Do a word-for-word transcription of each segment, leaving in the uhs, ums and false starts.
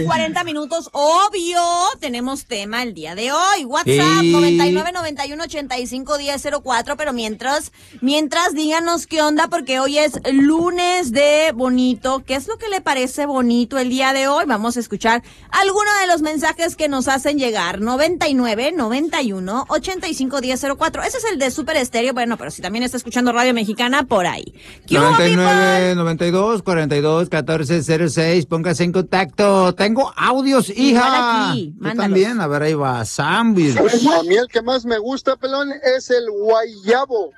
con cuarenta minutos, obvio, tenemos tema el día de hoy. WhatsApp y... noventa y nueve, noventa y uno, ochenta y cinco, diez, cero cuatro, pero mientras, mientras díganos qué onda, porque hoy es lunes de bonito. ¿Qué es lo que le parece bonito el día de hoy? Vamos a escuchar algunos de los mensajes que nos hacen llegar. noventa y nueve, noventa y uno, ochenta y cinco, diez, cero cuatro. Ese es el de Super Estéreo. Bueno, pero si también está escuchando Radio Mexicana, por ahí. noventa y nueve, noventa y dos, cuarenta y dos, catorce, cero seis. Póngase en contacto. Tengo audios, hija. Aquí, yo también. A ver, ahí va. Sambi. A mí el que más me gusta, pelón, es el guayabo.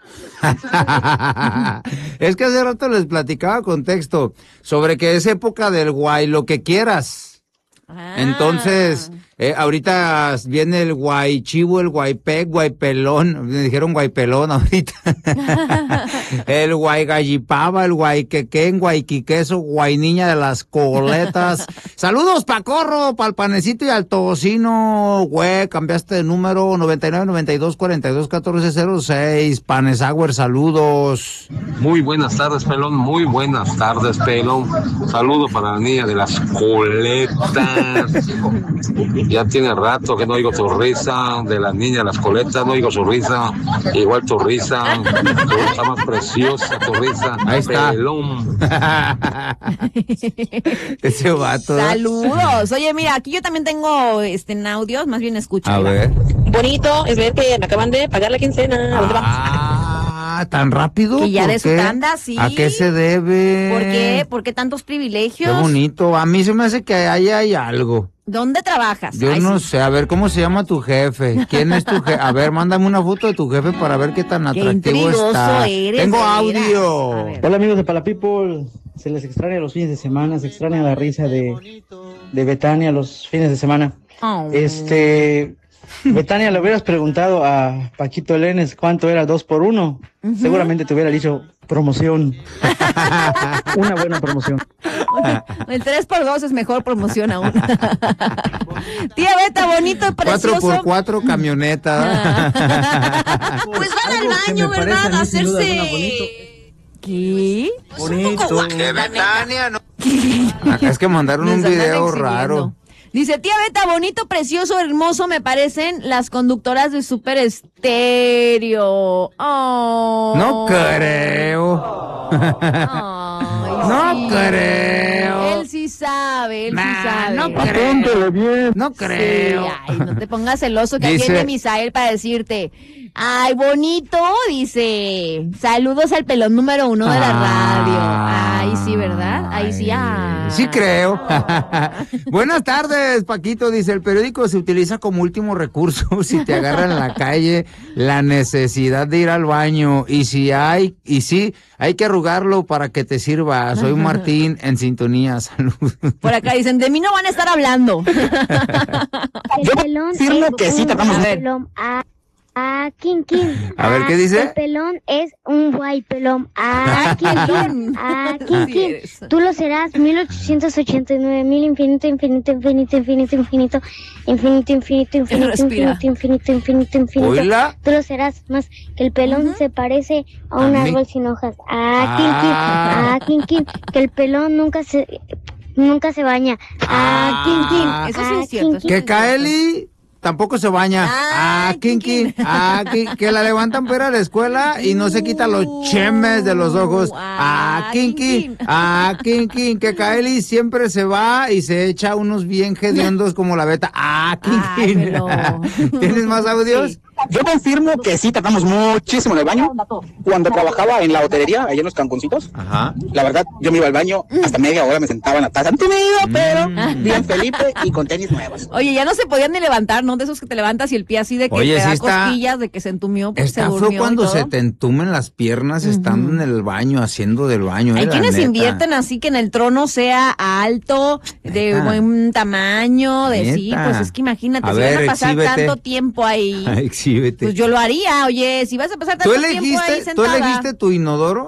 Es que hace rato les platicaba con texto sobre que es época del guay, lo que quieras. Ah. Entonces, eh, ahorita viene el guaychivo, el guaypec, guaypelón, me dijeron guaypelón ahorita. El guaygallipaba, el guayquequén, guayquiqueso, guayniña de las coletas. Saludos pa' Corro, pa'l panecito y al tocino, güey, cambiaste de número. Noventa y nueve, noventa y dos, cuarenta y dos, catorce, cero seis. Panesauer, saludos. Muy buenas tardes, pelón, muy buenas tardes, pelón. Saludo para la niña de las coletas. Ya tiene rato que no oigo tu risa, de la niña de las coletas, no oigo su risa, igual tu risa, tu risa más preciosa, tu risa. Ahí está. Pelón. Ese vato. Saludos. Oye, mira, aquí yo también tengo este en audios, más bien escucha. A ver. Bonito es ver que me acaban de pagar la quincena. ¿A dónde vamos? Ah, ¿tan rápido? Que ya ¿Por de su qué? tanda, sí. ¿A qué se debe? ¿Por qué? ¿Por qué tantos privilegios? Qué bonito. A mí se me hace que ahí hay algo. ¿Dónde trabajas? Yo Ay, no sí. sé, a ver, ¿cómo se llama tu jefe? ¿Quién es tu jefe? A ver, mándame una foto de tu jefe para ver qué tan Qué atractivo intrigoso está. eres, Tengo de audio. veras. A ver. Hola amigos de Pala People, se les extraña los fines de semana, se extraña la risa de, de Betania los fines de semana. Oh. Este, Betania, le hubieras preguntado a Paquito Lenes cuánto era dos por uno, uh-huh. Seguramente te hubiera dicho promoción. Una buena promoción. El tres por dos es mejor promoción aún. Tía Beta, bonito y precioso. cuatro por cuatro camioneta. Pues van al baño, ¿verdad? A hacerse... ¿Qué? Bonito. Que Betania, no. Acá es que mandaron un video raro. Dice, tía Beta, bonito, precioso, hermoso, me parecen las conductoras de Super Estéreo. Oh. No creo. Ay, no sí. creo. Él sí sabe, él nah, sí sabe. No creo. No creo. Sí, ay, no te pongas celoso que Dice, ahí viene Misael para decirte. Ay, bonito, dice. Saludos al pelón número uno de la radio. Ay, sí, ¿verdad? Ahí sí, ah. Sí creo. Buenas tardes, Paquito. Dice, el periódico se utiliza como último recurso si te agarran en la calle la necesidad de ir al baño. Y si hay, y sí, hay que arrugarlo para que te sirva. Soy Martín, en sintonía. Saludos. Por acá dicen, de mí no van a estar hablando. Yo confirmo que sí, tratamos de ver. Ah, King King. A ver, ¿qué dice? El pelón es un guay pelón. Ah, King King. Ah, King King. Tú lo serás mil ochocientos ochenta y nueve mil infinito, infinito, infinito, infinito, infinito, infinito, infinito, infinito, infinito, infinito, infinito, infinito. ¿Oíla? Tú lo serás más que el pelón uh-huh. se parece a un ¿A árbol mí? sin hojas. Ah, King King. Ah, King King. Que el pelón nunca se nunca se baña. Ah, King King. Eso sí es cierto. Que Kaeli tampoco se baña. Ah, Kinky. Ah, que la levantan para ir a la escuela y no se quita los chemes de los ojos. Ah, Kinky. Ah, Kinky. Que Kaeli siempre se va y se echa unos bien hediondos como la Beta. Ah, Kinky. ¿Tienes más audios? Sí. Yo confirmo que sí tratamos muchísimo en el baño. Cuando trabajaba en la hotelería, allá en los Cancuncitos, ajá. La verdad, yo me iba al baño, hasta media hora me sentaba en la taza, tímido, pero mm. bien Felipe y con tenis nuevos. Oye, ya no se podían ni levantar, ¿no? De esos que te levantas y el pie así de que Oye, te sí da está, cosquillas, de que se entumió, pues está se durmió feo cuando y todo. se te entumen las piernas uh-huh. estando en el baño, haciendo del baño. Hay eh, quienes neta. invierten así que en el trono sea alto, de neta. Buen tamaño, de Neta. sí, pues es que imagínate, a si ver, van a pasar exhíbete. tanto tiempo ahí, Exhíbete. pues yo lo haría, oye, si vas a pasar tanto ¿Tú tiempo ahí elegiste, sentada. ¿Tú elegiste tu inodoro?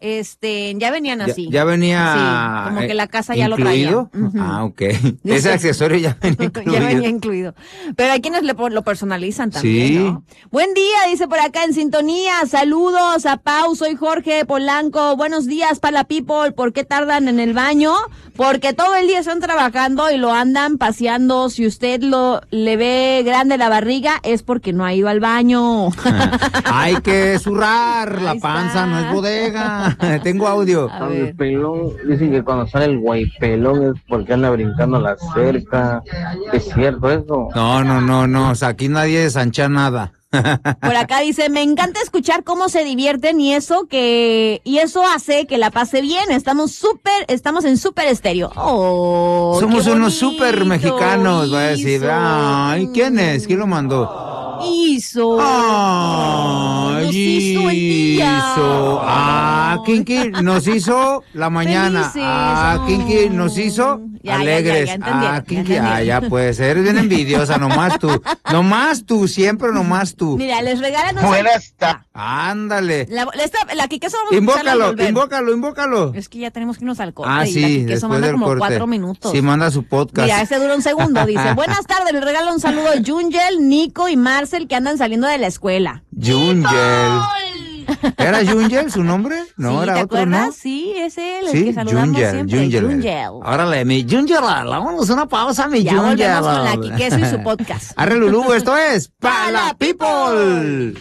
Este, ya venían así. Ya, ya venía. Sí, como que la casa ya incluido. lo traía. Uh-huh. Ah, ok. Ese accesorio ya venía incluido. Ya venía incluido. Pero hay quienes le, lo personalizan también, sí. ¿no? Buen día, dice por acá en sintonía. Saludos a Pau, soy Jorge Polanco. Buenos días, Pala People. ¿Por qué tardan en el baño? Porque todo el día están trabajando y lo andan paseando. Si usted lo le ve grande la barriga, es porque no ha ido al baño. Hay que zurrar, la panza no es bodega. Tengo audio. El pelón, dicen que cuando sale el guaypelón es porque anda brincando la cerca. ¿Es cierto eso? No, no, no, no. O sea, aquí nadie desancha nada. Por acá dice, me encanta escuchar cómo se divierten y eso que y eso hace que la pase bien. Estamos súper, estamos en súper estéreo. Oh, somos unos súper mexicanos, va a decir. Ay, ¿quién es? ¿Quién lo mandó? Hizo. Ay, nos hizo el día. Hizo. Ah, Kinky nos hizo la mañana. Felices. Ah, Kinky nos hizo ya, alegres. Ya, ya, ya ah, Kinky, ah, ya puede ser. Eres bien envidiosa, nomás tú. Nomás tú, siempre nomás tú. Mira, les regalan un... Buenas tardes. Ándale. La, esta, la que queso vamos invócalo, a volver. invócalo, invócalo. Es que ya tenemos que irnos al corte. Ah, y sí, la queso después manda del como corte. cuatro minutos. Sí, manda su podcast. Mira, ese dura un segundo. Dice, buenas tardes, les regalo un saludo a Jungel, Nico y Marcel que andan saliendo de la escuela. Jungel. ¿Era Jungel su nombre? No, sí, era ¿te otro, acuerdas? ¿no? Sí, es él, Sí, el que saludamos Jungel, siempre. Jungel. Jungel. Órale, mi Jungel, vámonos una pausa, mi ya Jungel. Ya volvemos con la Quiqueso y su podcast. Arre Lulú, esto es Pala People.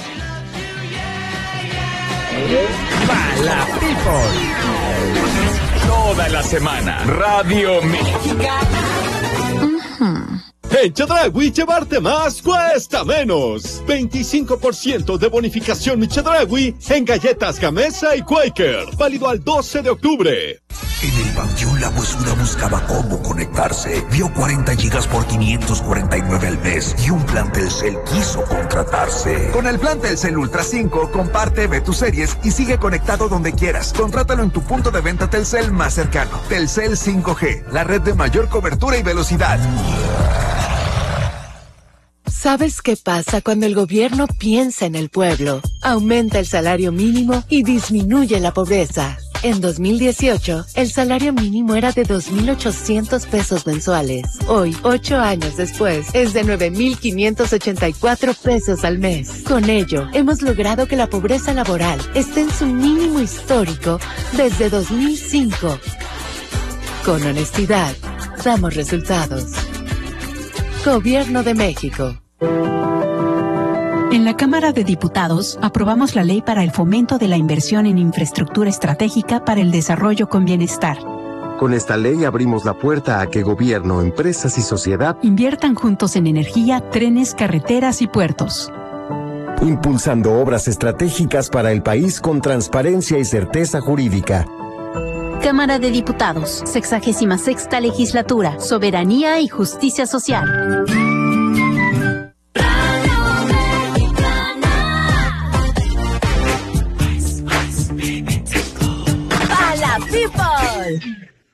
Pala People. Toda la semana, Radio Mexicana. Uh-huh. En Chedraui llevarte más cuesta menos. veinticinco por ciento de bonificación mi Chedraui en galletas Gamesa y Quaker. Válido al doce de octubre. En el panteón la huesuda buscaba cómo conectarse. Vio cuarenta gigas por quinientos cuarenta y nueve al mes y un plan Telcel quiso contratarse. Con el plan Telcel Ultra cinco, comparte, ve tus series y sigue conectado donde quieras. Contrátalo en tu punto de venta Telcel más cercano. Telcel cinco G, la red de mayor cobertura y velocidad. ¿Sabes qué pasa cuando el gobierno piensa en el pueblo? Aumenta el salario mínimo y disminuye la pobreza. En dos mil dieciocho, el salario mínimo era de dos mil ochocientos pesos mensuales. Hoy, ocho años después, es de nueve mil quinientos ochenta y cuatro pesos al mes. Con ello, hemos logrado que la pobreza laboral esté en su mínimo histórico desde dos mil cinco. Con honestidad, damos resultados. Gobierno de México. En la Cámara de Diputados aprobamos la ley para el fomento de la inversión en infraestructura estratégica para el desarrollo con bienestar. Con esta ley abrimos la puerta a que gobierno, empresas y sociedad inviertan juntos en energía, trenes, carreteras y puertos. Impulsando obras estratégicas para el país con transparencia y certeza jurídica. Cámara de Diputados, sexagésima sexta legislatura, soberanía y justicia social. Pala People.